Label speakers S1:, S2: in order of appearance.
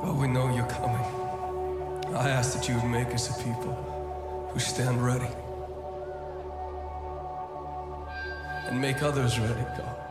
S1: God, we know you're coming. I ask that you would make us a people who stand ready and make others ready, God.